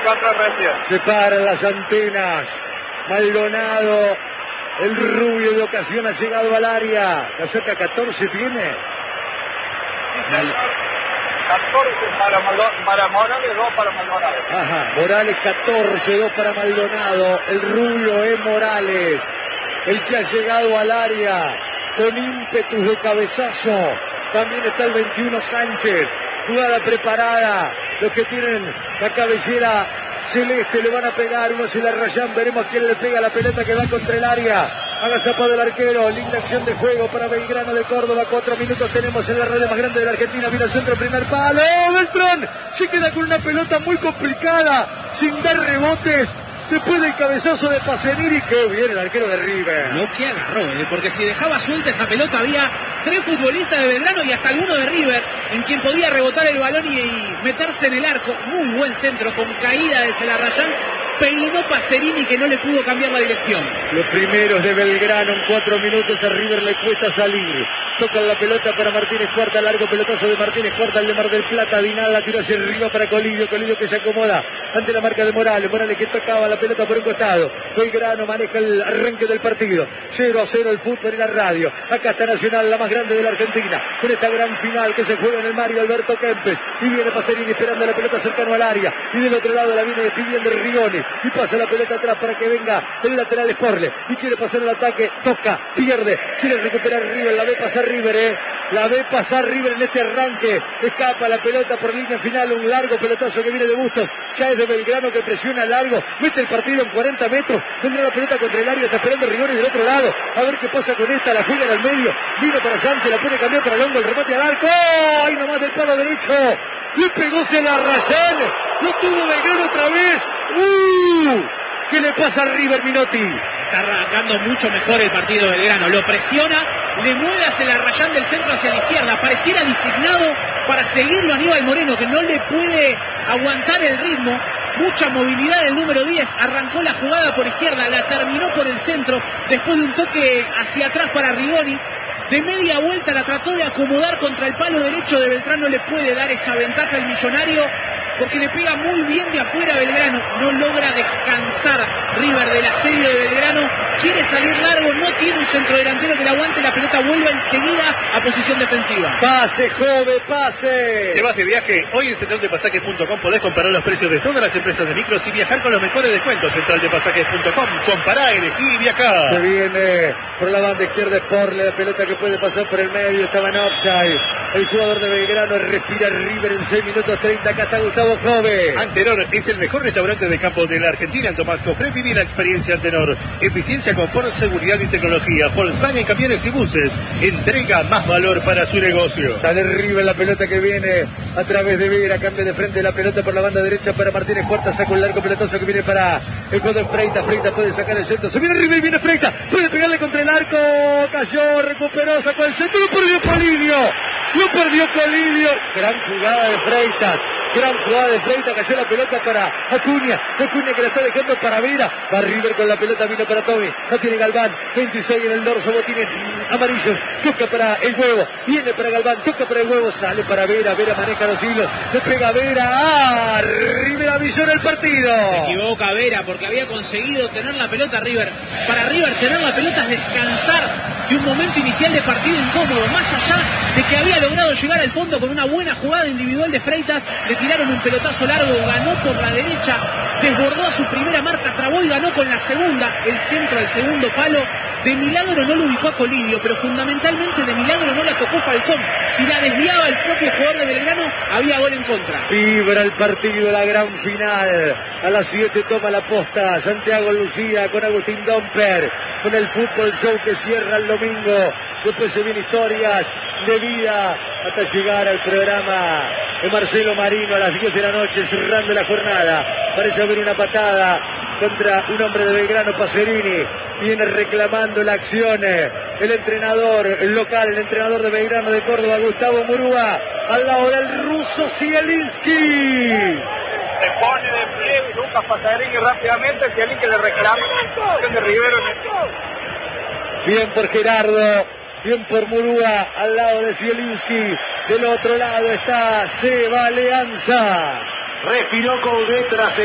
encontró recién. Se paran las antenas. Maldonado, el rubio de ocasión ha llegado al área. La saca 14 tiene. 14 para Morales, 2 para Maldonado. Ajá, Morales 14, 2 para Maldonado. El rubio es Morales, el que ha llegado al área con ímpetus de cabezazo. También está el 21 Sánchez. Jugada preparada. Los que tienen la cabellera celeste le van a pegar. Uno se la rayan. Veremos quién le pega la pelota que va contra el área. Agazapado el arquero. Linda acción de juego para Belgrano de Córdoba. 4 minutos tenemos en la red más grande de la Argentina. Viene al centro, primer palo. Beltrán se queda con una pelota muy complicada, sin dar rebotes. Después del cabezazo de Pacerini, que viene el arquero de River. Lo que agarró, porque si dejaba suelta esa pelota había 3 futbolistas de Belgrano y hasta alguno de River en quien podía rebotar el balón y meterse en el arco. Muy buen centro, con caída de Celarrayán. Peinó Pacerini, que no le pudo cambiar la dirección. Los primeros de Belgrano en 4 minutos. A River le cuesta salir. Tocan la pelota para Martínez Cuarta, largo pelotazo de Martínez Cuarta, el de Mar del Plata. Dinal la tiró hacia arriba para Colidio que se acomoda ante la marca de Morales. Morales que tocaba la pelota por un costado. Belgrano maneja el arranque del partido. 0-0 el fútbol y la radio. Acá está Nacional, la más grande de la Argentina, con esta gran final que se juega en el Mario Alberto Kempes. Y viene Pacerini esperando la pelota cercano al área. Y del otro lado la viene despidiendo Rigoni. Y pasa la pelota atrás para que venga el lateral Sporle. Y quiere pasar el ataque. Toca, pierde. Quiere recuperar River. La ve pasar River, La ve pasar River en este arranque. Escapa la pelota por línea final. Un largo pelotazo que viene de Bustos. Ya es de Belgrano que presiona largo. Mete el partido en 40 metros. Vendrá la pelota contra el área. Está esperando Rigoni del otro lado. A ver qué pasa con esta. La juega en el medio. Vino para Sánchez. La pone cambiar para Longo. El remate al arco. ¡Ay, nomás del palo derecho! Le pegó Celarrayán. Lo tuvo Belgrano otra vez. ¿Qué le pasa a River, Minotti? Está arrancando mucho mejor el partido de Belgrano. Lo presiona, le mueve a Celarrayán del centro hacia la izquierda. Pareciera designado para seguirlo a Aníbal Moreno, que no le puede aguantar el ritmo. Mucha movilidad del número 10. Arrancó la jugada por izquierda, la terminó por el centro. Después de un toque hacia atrás para Rigoni. De media vuelta la trató de acomodar contra el palo derecho de Beltrán. No le puede dar esa ventaja al millonario, porque le pega muy bien de afuera a Belgrano. No logra descansar River del asedio de Belgrano. Quiere salir largo, no tiene un centrodelantero que le aguante. La pelota vuelve enseguida a posición defensiva. Pase, joven, pase. Te vas de viaje. Hoy en centraldepasajes.com podés comparar los precios de todas las empresas de micros y viajar con los mejores descuentos. Centraldepasajes.com. Compará, elegí y viajá. Se viene por la banda izquierda Sporle. La pelota que puede pasar por el medio. Estaba en offside. El jugador de Belgrano respira River en 6 minutos 30. Acá está Gustavo Jove. Antenor es el mejor restaurante de campo de la Argentina. En Tomás Cofré viví la experiencia Antenor. Eficiencia, confort, seguridad y tecnología. Volkswagen, camiones y buses. Entrega más valor para su negocio. Sale River, la pelota que viene a través de Vera. Cambia de frente la pelota por la banda derecha para Martínez Cuarta. Saca un largo pelotazo que viene para el jugador Freitas. Freitas puede sacar el centro. Se viene River, viene Freitas. Puede pegarle contra el arco. Cayó, recuperó, sacó el centro. Lo perdió Colidio. Lo perdió Colidio. Gran jugada de Freitas. Gran jugada de Freitas, cayó la pelota para Acuña que la está dejando para Vera. Va River con la pelota, vino para Tommy. No tiene Galván, 26 en el dorso, botines amarillos. Toca para el huevo, viene para Galván, toca para el huevo, sale para Vera. Vera maneja los hilos, le pega Vera. River avisó en el partido. Se equivoca Vera porque había conseguido tener la pelota River. Para River tener la pelota es descansar de un momento inicial de partido incómodo. Más allá de que había logrado llegar al fondo con una buena jugada individual de Freitas, le tiraron un pelotazo largo, ganó por la derecha, desbordó a su primera marca, trabó y ganó con la segunda, el centro al segundo palo. De milagro no lo ubicó a Colidio, pero fundamentalmente de milagro no la tocó Falcón. Si la desviaba el propio jugador de Belgrano, había gol en contra. Vibra el partido, la gran final. A las 7 toma la posta Santiago Lucía con Agustín Domper, con el fútbol show que cierra el domingo. Después se vienen historias de vida hasta llegar al programa de Marcelo Marino a las 10 de la noche, cerrando la jornada. Parece haber una patada contra un hombre de Belgrano, Pacerini. Viene reclamando la acción el entrenador local, el entrenador de Belgrano de Córdoba, Gustavo Murúa, al lado del ruso Zielinski. Se pone de pie Lucas Pacerini rápidamente. Zielinski le reclama la acción de Rivero. Bien por Gerardo, bien por Murúa, al lado de Zielinski. Del otro lado está Seba Leanza. Respiró Coudet tras